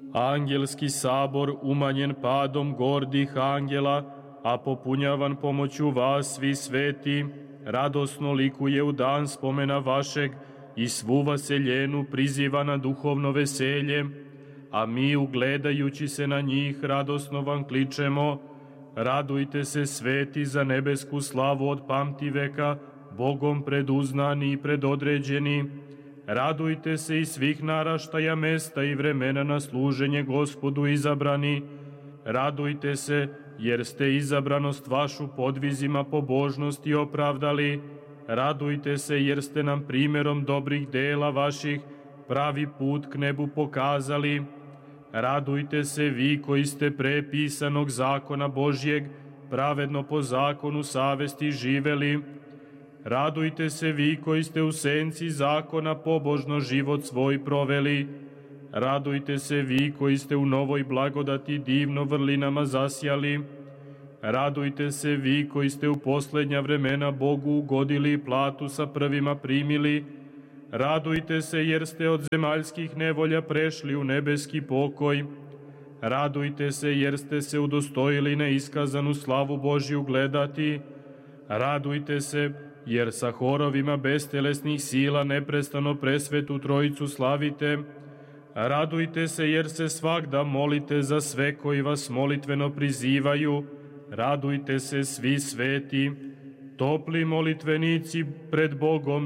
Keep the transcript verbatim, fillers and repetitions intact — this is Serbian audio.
Angelski sabor umanjen padom gordih angela, a popunjavan pomoću vas svi sveti, radosno likuje u dan spomena vašeg i svu vaseljenu priziva na duhovno veselje, a mi, ugledajući se na njih, radosno vam kličemo: radujte se, sveti, za nebesku slavu od pamti veka, Bogom preduznani i predodređeni. Radujte se i svih naraštaja, mesta i vremena na služenje Gospodu izabrani. Radujte se, jer ste izabranost vašu podvizima pobožnosti opravdali. Radujte se, jer ste nam primjerom dobrih dela vaših pravi put k nebu pokazali. Radujte se vi koji ste pre pisanog zakona Božjeg pravedno po zakonu savesti živeli. Radujte se vi koji ste u senci zakona pobožno život svoj proveli. Radujte se vi koji ste u novoj blagodati divno vrlinama zasjali. Radujte se vi koji ste u poslednja vremena Bogu ugodili i platu sa prvima primili. Radujte se jer ste od zemaljskih nevolja prešli u nebeski pokoj. Radujte se jer ste se udostojili na iskazanu slavu Božju gledati. Radujte se jer sa horovima bestelesnih sila neprestano presvetu Trojicu slavite. Radujte se jer se svagda molite za sve koji vas molitveno prizivaju. Radujte se svi sveti, topli molitvenici pred Bogom